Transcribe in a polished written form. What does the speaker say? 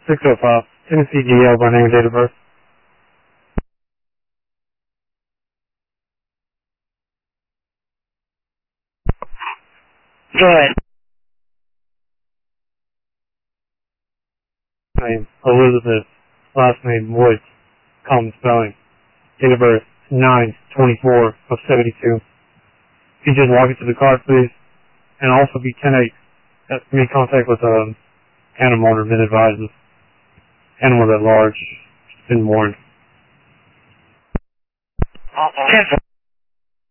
605. Tennessee DL by name and date of birth. Go ahead. Name Elizabeth. Last name Woods. Common spelling. Date of birth 9/24 of 72. Could you just walk into the car, please? And also be 10-8. That's me contact with animal owner been advised. Animals at large. Been warned. 10